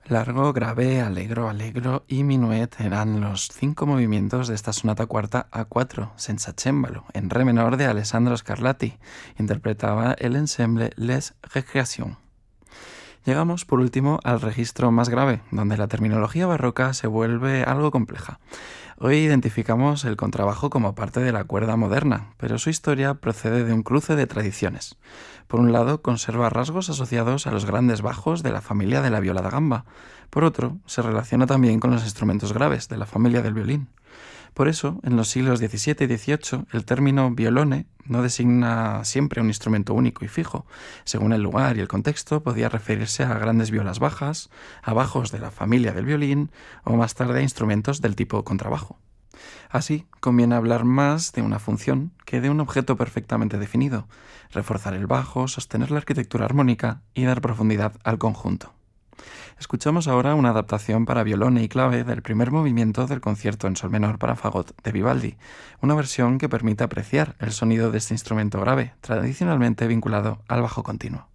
Largo, grave, allegro, allegro y minuet eran los 5 movimientos de esta sonata cuarta A4, senza cembalo, en re menor de Alessandro Scarlatti. Interpretaba el ensemble Les Recreations. Llegamos, por último, al registro más grave, donde la terminología barroca se vuelve algo compleja. Hoy identificamos el contrabajo como parte de la cuerda moderna, pero su historia procede de un cruce de tradiciones. Por un lado, conserva rasgos asociados a los grandes bajos de la familia de la viola da gamba. Por otro, se relaciona también con los instrumentos graves de la familia del violín. Por eso, en los siglos XVII y XVIII, el término violone no designa siempre un instrumento único y fijo. Según el lugar y el contexto, podía referirse a grandes violas bajas, a bajos de la familia del violín o más tarde a instrumentos del tipo contrabajo. Así, conviene hablar más de una función que de un objeto perfectamente definido, reforzar el bajo, sostener la arquitectura armónica y dar profundidad al conjunto. Escuchamos ahora una adaptación para violone y clave del primer movimiento del concierto en sol menor para fagot de Vivaldi, una versión que permite apreciar el sonido de este instrumento grave, tradicionalmente vinculado al bajo continuo.